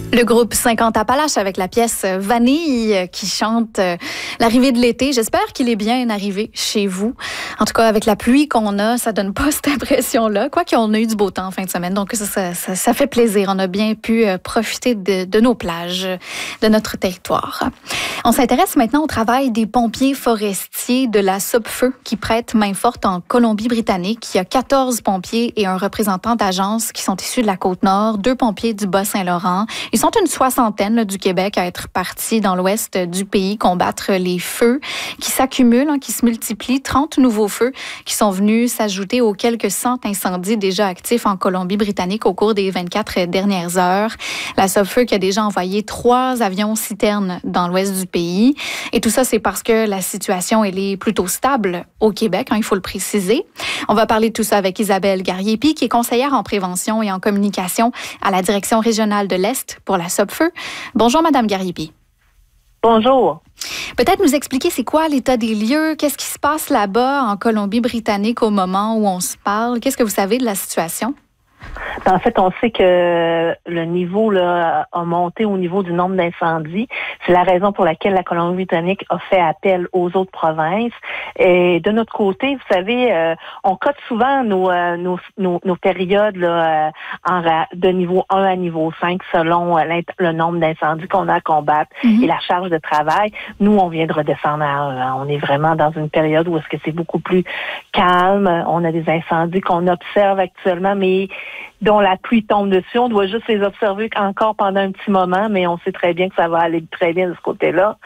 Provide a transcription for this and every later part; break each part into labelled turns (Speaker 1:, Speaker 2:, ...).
Speaker 1: Le groupe 50 Appalaches avec la pièce Vanille qui chante l'arrivée de l'été. J'espère qu'il est bien arrivé chez vous. En tout cas, avec la pluie qu'on a, ça donne pas cette impression-là. Quoi qu'on a eu du beau temps en fin de semaine. Donc, ça fait plaisir. On a bien pu profiter de nos plages, de notre territoire. On s'intéresse maintenant au travail des pompiers forestiers de la Sopfeu qui prête main forte en Colombie-Britannique. Il y a 14 pompiers et un représentant d'agence qui sont issus de la Côte-Nord, 2 pompiers du Bas-Saint-Laurent. Ils sont une soixantaine là, du Québec à être partis dans l'ouest du pays combattre les feux qui s'accumulent, qui se multiplient. 30 nouveaux feux qui sont venus s'ajouter aux quelques 100 incendies déjà actifs en Colombie-Britannique au cours des 24 dernières heures. La Sopfeu qui a déjà envoyé 3 avions citernes dans l'ouest du pays. Et tout ça, c'est parce que la situation, elle est plutôt stable au Québec, il faut le préciser. On va parler de tout ça avec Isabelle Gariepi, qui est conseillère en prévention et en communication à la Direction régionale de l'Est pour la Sopfeu. Bonjour, Madame Gariepi.
Speaker 2: Bonjour.
Speaker 1: Peut-être nous expliquer c'est quoi l'état des lieux, qu'est-ce qui se passe là-bas en Colombie-Britannique au moment où on se parle? Qu'est-ce que vous savez de la situation?
Speaker 2: En fait, on sait que le niveau là, a monté au niveau du nombre d'incendies. C'est la raison pour laquelle la Colombie-Britannique a fait appel aux autres provinces. Et de notre côté, vous savez, on cote souvent nos périodes là, de niveau 1 à niveau 5 selon le nombre d'incendies qu'on a à combattre et la charge de travail. Nous, on vient de redescendre à 1. On est vraiment dans une période où est-ce que c'est beaucoup plus calme. On a des incendies qu'on observe actuellement, mais dont la pluie tombe dessus. On doit juste les observer encore pendant un petit moment, mais on sait très bien que ça va aller très bien de ce côté-là.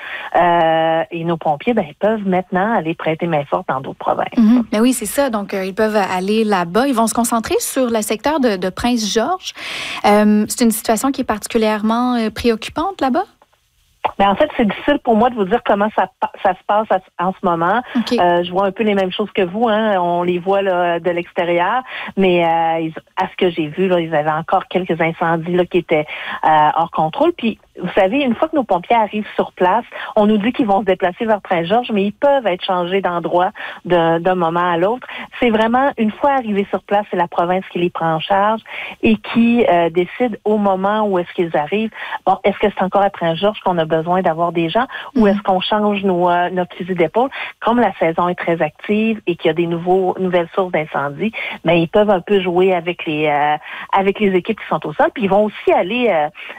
Speaker 2: Et nos pompiers, ils peuvent maintenant aller prêter main forte dans d'autres provinces.
Speaker 1: Ben oui, c'est ça. Donc, ils peuvent aller là-bas. Ils vont se concentrer sur le secteur de Prince-Georges. C'est une situation qui est particulièrement préoccupante là-bas?
Speaker 2: En fait, c'est difficile pour moi de vous dire comment ça se passe en ce moment.
Speaker 1: Okay.
Speaker 2: Je vois un peu les mêmes choses que vous. On les voit là, de l'extérieur. Mais à ce que j'ai vu, là, ils avaient encore quelques incendies là, qui étaient hors contrôle. Puis, vous savez, une fois que nos pompiers arrivent sur place, on nous dit qu'ils vont se déplacer vers Prince-Georges, mais ils peuvent être changés d'endroit d'un moment à l'autre. C'est vraiment, une fois arrivés sur place, c'est la province qui les prend en charge et qui décide au moment où est-ce qu'ils arrivent. Bon, est-ce que c'est encore à Prince-Georges qu'on a besoin d'avoir des gens ou est-ce qu'on change notre fusil d'épaule? Comme la saison est très active et qu'il y a des nouvelles sources d'incendie, mais ils peuvent un peu jouer avec les équipes qui sont au sol. Puis ils vont aussi aller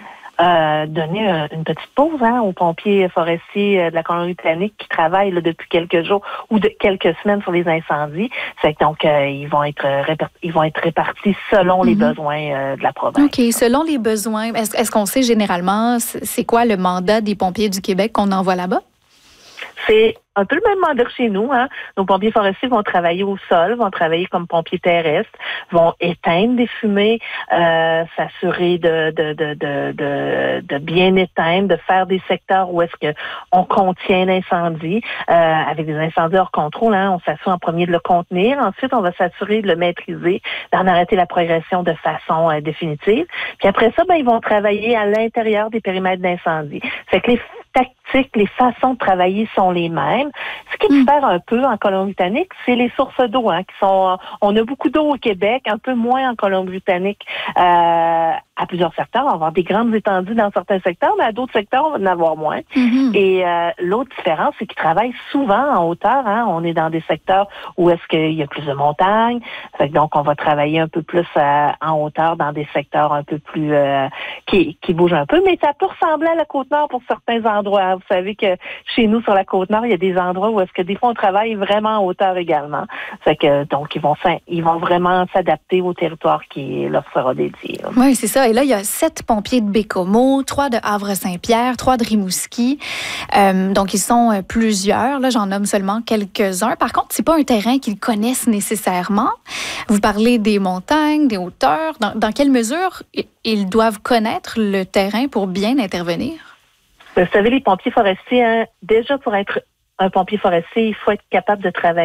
Speaker 2: donner une petite pause aux pompiers forestiers de la Colombie-Britannique qui travaillent là, depuis quelques jours ou quelques semaines sur les incendies. C'est que donc ils vont être répartis selon les besoins de la province.
Speaker 1: OK, selon les besoins. Est-ce qu'on sait généralement c'est quoi le mandat des pompiers du Québec qu'on envoie là-bas?
Speaker 2: C'est un peu le même mandat chez nous. Nos pompiers forestiers vont travailler au sol, vont travailler comme pompiers terrestres, vont éteindre des fumées, s'assurer de bien éteindre, de faire des secteurs où est-ce que on contient l'incendie. Avec des incendies hors contrôle, on s'assure en premier de le contenir. Ensuite, on va s'assurer de le maîtriser, d'en arrêter la progression de façon définitive. Puis après ça, ils vont travailler à l'intérieur des périmètres d'incendie. Fait que les tactiques, les façons de travailler sont les mêmes. Ce qui diffère un peu en Colombie-Britannique, c'est les sources d'eau, qui sont. On a beaucoup d'eau au Québec, un peu moins en Colombie-Britannique à plusieurs secteurs. On va avoir des grandes étendues dans certains secteurs, mais à d'autres secteurs, on va en avoir moins. Et l'autre différence, c'est qu'ils travaillent souvent en hauteur. On est dans des secteurs où est-ce qu'il y a plus de montagnes. Donc, on va travailler un peu plus en hauteur dans des secteurs un peu plus qui bougent un peu. Mais ça peut ressembler à la Côte-Nord pour certains endroits. Vous savez que chez nous, sur la Côte-Nord, il y a des endroits où est-ce que des fois, on travaille vraiment en hauteur également. Donc, ils vont vraiment s'adapter au territoire qui leur sera dédié.
Speaker 1: Oui, c'est ça. Et là, il y a 7 pompiers de Bécomo, 3 de Havre-Saint-Pierre, 3 de Rimouski. Donc, ils sont plusieurs. Là, j'en nomme seulement quelques-uns. Par contre, c'est pas un terrain qu'ils connaissent nécessairement. Vous parlez des montagnes, des hauteurs. Dans quelle mesure ils doivent connaître le terrain pour bien intervenir?
Speaker 2: Vous savez, les pompiers forestiers, déjà pour être un pompier forestier, il faut être capable de travailler